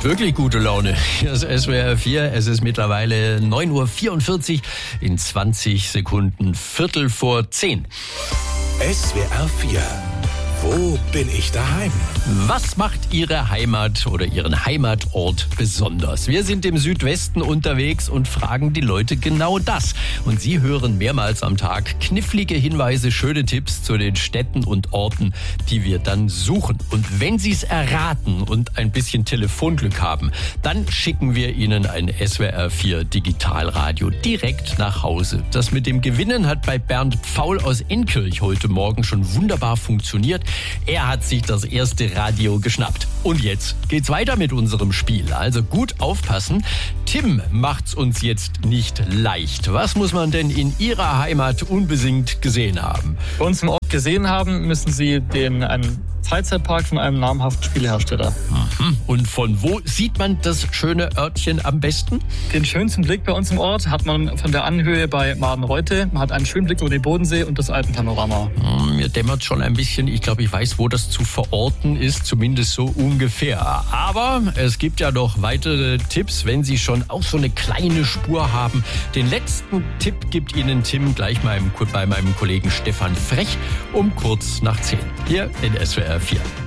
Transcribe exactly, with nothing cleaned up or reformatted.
Wirklich gute Laune. Hier ist S W R vier. Es ist mittlerweile neun Uhr vierundvierzig. In zwanzig Sekunden Viertel vor zehn. S W R vier. Wo bin ich daheim? Was macht Ihre Heimat oder Ihren Heimatort besonders? Wir sind im Südwesten unterwegs und fragen die Leute genau das. Und Sie hören mehrmals am Tag knifflige Hinweise, schöne Tipps zu den Städten und Orten, die wir dann suchen. Und wenn Sie es erraten und ein bisschen Telefonglück haben, dann schicken wir Ihnen ein S W R vier Digitalradio direkt nach Hause. Das mit dem Gewinnen hat bei Bernd Pfaul aus Enkirch heute Morgen schon wunderbar funktioniert. Er hat sich das erste Radio geschnappt. Und jetzt geht's weiter mit unserem Spiel. Also gut aufpassen. Tim macht's uns jetzt nicht leicht. Was muss man denn in Ihrer Heimat unbedingt gesehen haben? Bei uns im Ort gesehen haben, müssen Sie den einen Freizeitpark von einem namhaften Spielehersteller. Mhm. Und von wo sieht man das schöne Örtchen am besten? Den schönsten Blick bei uns im Ort hat man von der Anhöhe bei Madenreute. Man hat einen schönen Blick über den Bodensee und das Alpenpanorama. Mir dämmert schon ein bisschen. Ich glaube, ich weiß, wo das zu verorten ist, zumindest so ungefähr. Aber es gibt ja noch weitere Tipps, wenn Sie schon auch so eine kleine Spur haben. Den letzten Tipp gibt Ihnen Tim gleich mal bei meinem Kollegen Stefan Frech um kurz nach zehn. Hier in S W R vier.